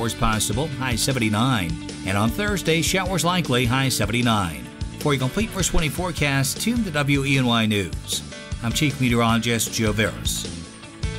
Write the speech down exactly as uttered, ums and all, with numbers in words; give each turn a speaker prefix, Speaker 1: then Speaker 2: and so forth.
Speaker 1: showers possible, high seventy-nine. And on Thursday, showers likely, high seventy-nine. For a complete first twenty forecast, tune to W E N Y News. I'm Chief Meteorologist Joe Veras.